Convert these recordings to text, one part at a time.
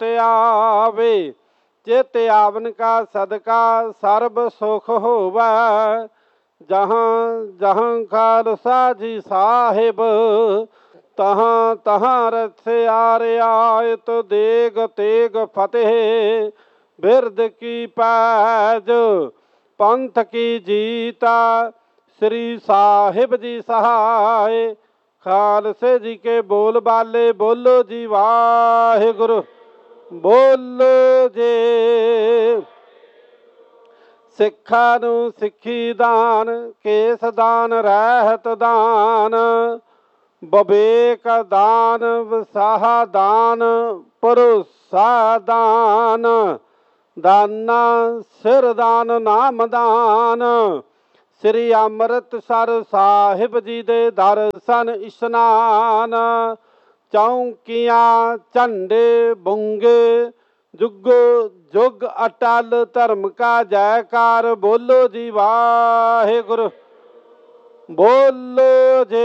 चित आवे। चित आवन का सदका सर्ब सुख होवै। जहाँ जहाँ खालसा जी साहिब तहाँ तहाँ रथे आरियायत देग तेग फतेह। बिरद की पैज पंथ की जीता श्री साहिब जी सहाय। खालसे जी के बोल बाले बोलो जी वाहिगुरु बोलो जे। सिखा नूं सिखी दान केस दान रहत दान। बवेक दान वसाहा दान भरोसा दान। दाना सिर दान नाम दान। श्री ਅੰਮ੍ਰਿਤਸਰ ਸਾਹਿਬ ਜੀ ਦੇ ਦਰਸ਼ਨ ਇਸ਼ਨਾਨ। ਚੌਂਕੀਆਂ ਝੰਡੇ ਬੁੰਗੇ ਜੁਗੋ ਜੁਗ ਅਟਲ ਧਰਮ ਕਾ ਜੈਕਾਰ। ਬੋਲੋ ਜੀ ਵਾਹਿਗੁਰੂ ਬੋਲੋ ਜੇ।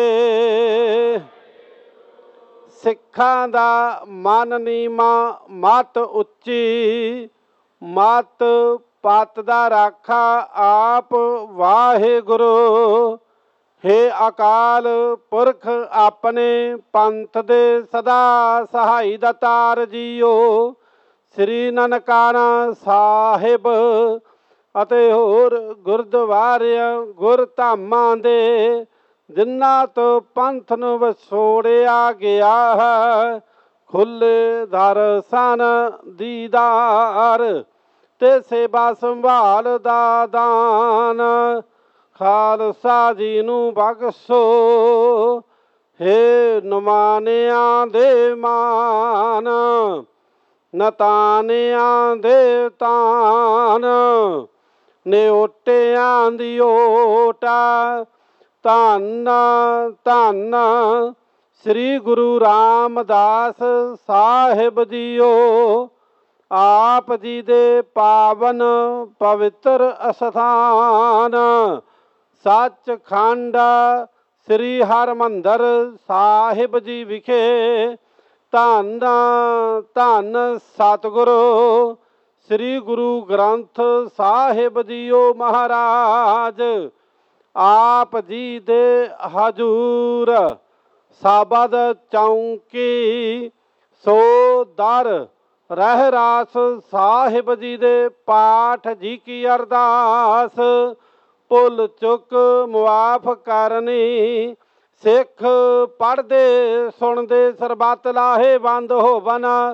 ਸਿੱਖਾਂ ਦਾ ਮਨ ਨੀਵਾਂ ਮਤ ਉੱਚੀ। ਮਤ ਪਤ ਦਾ ਰਾਖਾ ਆਪ ਵਾਹਿਗੁਰੂ। हे अकाल पुरख अपने पंथ दे सदा सहाई दातार जीओ। श्री ननकाना साहिब ਅਤੇ ਹੋਰ ਗੁਰਦੁਆਰਿਆਂ ਗੁਰਧਾਮਾਂ ਦੇ ਜਿਨ੍ਹਾਂ ਤੋਂ ਪੰਥ ਨੂੰ ਵਿਛੋੜਿਆ ਗਿਆ ਹੈ। ਖੁੱਲ੍ਹੇ ਦਰਸ਼ਨ ਦੀਦਾਰ ਤੇ ਸੇਵਾ ਸੰਭਾਲ ਦਾ ਦਾਨ। ਖਾਲਸਾ ਜੀ ਨੂੰ ਬਖਸ਼ੋ ਹੇ ਨਮਾਨਿਆਂ ਦੇ ਮਾਨ। ਨਤਾਨਿਆਂ ਦੇ ਤਾਨ ਨਿਓਟਿਆਂ ਦੀ ਓਟਾ। ਧੰਨ ਧੰਨ ਸ੍ਰੀ ਗੁਰੂ ਰਾਮਦਾਸ ਸਾਹਿਬ ਜੀਓ। ਆਪ ਜੀ ਦੇ ਪਾਵਨ ਪਵਿੱਤਰ ਅਸਥਾਨ ਸੱਚਖੰਡ ਸ੍ਰੀ ਹਰਿਮੰਦਰ ਸਾਹਿਬ ਜੀ ਵਿਖੇ ਧੰਨ ਧੰਨ ਸਤਿਗੁਰੂ ਸ੍ਰੀ ਗੁਰੂ ਗ੍ਰੰਥ ਸਾਹਿਬ ਜੀਓ ਮਹਾਰਾਜ। ਆਪ ਜੀ ਦੇ ਹਜ਼ੂਰ ਸਾਬਦ ਚੌਂਕੀ ਸੋ ਦਰ ਰਹਿਰਾਸ ਸਾਹਿਬ ਜੀ ਦੇ ਪਾਠ ਜੀ ਕੀ ਅਰਦਾਸ। ਭੁੱਲ ਚੁੱਕ ਮੁਆਫ ਕਰਨੀ। ਸਿੱਖ ਪੜ੍ਹਦੇ ਸੁਣਦੇ ਸਰਬੱਤ ਲਾਹੇਵੰਦ ਹੋਵਨ।